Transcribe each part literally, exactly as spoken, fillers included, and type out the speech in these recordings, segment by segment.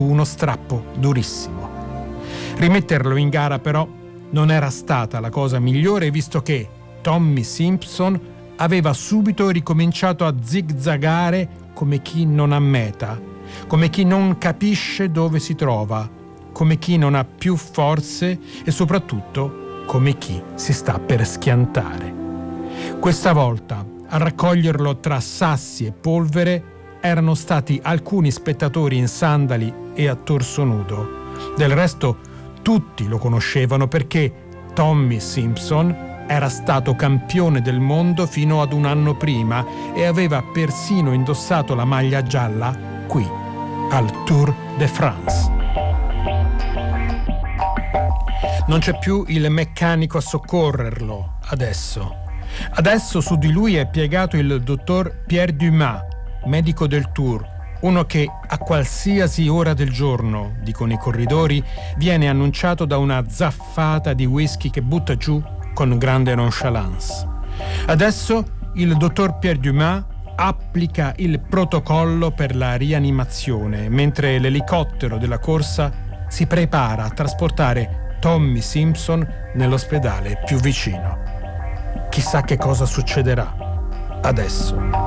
uno strappo durissimo. Rimetterlo in gara però non era stata la cosa migliore, visto che Tommy Simpson aveva subito ricominciato a zigzagare come chi non ha meta, come chi non capisce dove si trova, come chi non ha più forze e soprattutto come chi si sta per schiantare. Questa volta a raccoglierlo tra sassi e polvere erano stati alcuni spettatori in sandali e a torso nudo. Del resto tutti lo conoscevano perché Tommy Simpson era stato campione del mondo fino ad un anno prima e aveva persino indossato la maglia gialla qui, al Tour de France. Non c'è più il meccanico a soccorrerlo adesso. Adesso su di lui è piegato il dottor Pierre Dumas, medico del Tour, uno che a qualsiasi ora del giorno, dicono i corridori, viene annunciato da una zaffata di whisky che butta giù con grande nonchalance. Adesso il dottor Pierre Dumas applica il protocollo per la rianimazione, mentre l'elicottero della corsa si prepara a trasportare Tommy Simpson nell'ospedale più vicino. Chissà che cosa succederà adesso.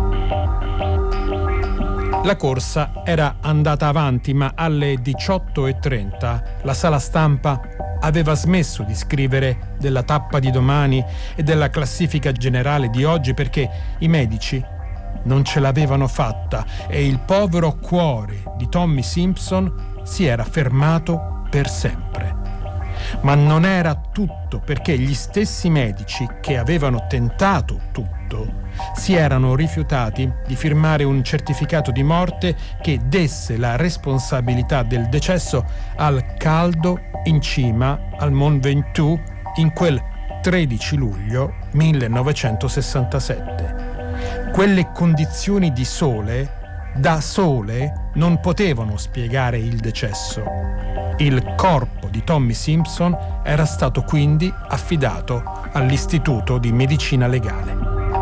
La corsa era andata avanti, ma alle diciotto e trenta la sala stampa aveva smesso di scrivere della tappa di domani e della classifica generale di oggi perché i medici non ce l'avevano fatta e il povero cuore di Tommy Simpson si era fermato per sempre. Ma non era tutto, perché gli stessi medici che avevano tentato tutto si erano rifiutati di firmare un certificato di morte che desse la responsabilità del decesso al caldo in cima al Mont Ventoux in quel tredici luglio millenovecentosessantasette. Quelle condizioni di sole da sole non potevano spiegare il decesso. Il corpo di Tommy Simpson era stato quindi affidato all'Istituto di Medicina Legale.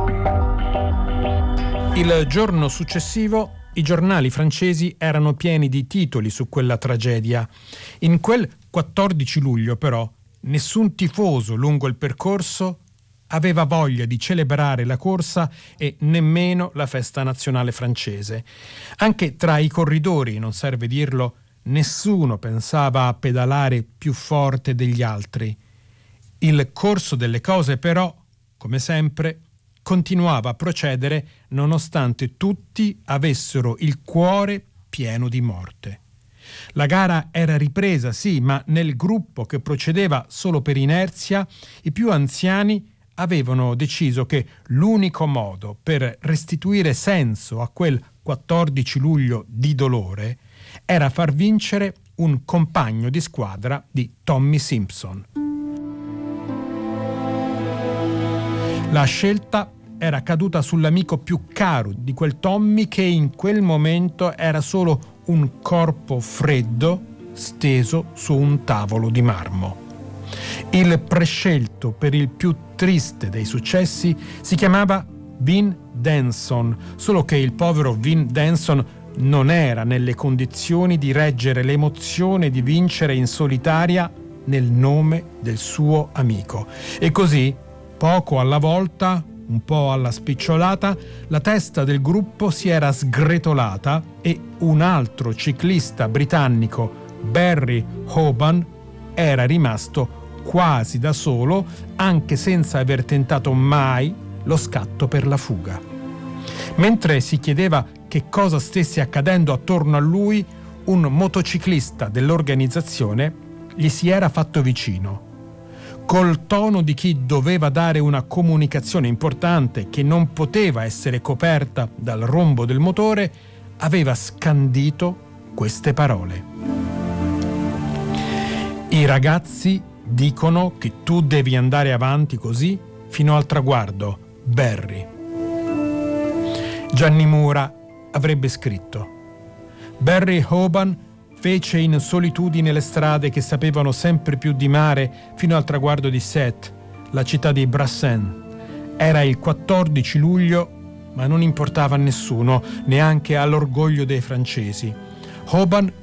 Il giorno successivo i giornali francesi erano pieni di titoli su quella tragedia. In quel quattordici luglio, però, nessun tifoso lungo il percorso aveva voglia di celebrare la corsa e nemmeno la festa nazionale francese. Anche tra i corridori, non serve dirlo, nessuno pensava a pedalare più forte degli altri. Il corso delle cose, però, come sempre, continuava a procedere nonostante tutti avessero il cuore pieno di morte. La gara era ripresa, sì, ma nel gruppo che procedeva solo per inerzia, i più anziani avevano deciso che l'unico modo per restituire senso a quel quattordici luglio di dolore era far vincere un compagno di squadra di Tommy Simpson. La scelta era caduta sull'amico più caro di quel Tommy che in quel momento era solo un corpo freddo steso su un tavolo di marmo. Il prescelto per il più triste dei successi si chiamava Vin Denson, solo che il povero Vin Denson non era nelle condizioni di reggere l'emozione di vincere in solitaria nel nome del suo amico. E così, poco alla volta, un po' alla spicciolata, la testa del gruppo si era sgretolata e un altro ciclista britannico, Barry Hoban, era rimasto quasi da solo, anche senza aver tentato mai lo scatto per la fuga. Mentre si chiedeva che cosa stesse accadendo attorno a lui, un motociclista dell'organizzazione gli si era fatto vicino. Col tono di chi doveva dare una comunicazione importante che non poteva essere coperta dal rombo del motore, aveva scandito queste parole: i ragazzi dicono che tu devi andare avanti così fino al traguardo, Barry. Gianni Mura avrebbe scritto: Barry Hoban fece in solitudine le strade che sapevano sempre più di mare fino al traguardo di Sète, la città di Brassens. Era il quattordici luglio, ma non importava a nessuno, neanche all'orgoglio dei francesi. Hoban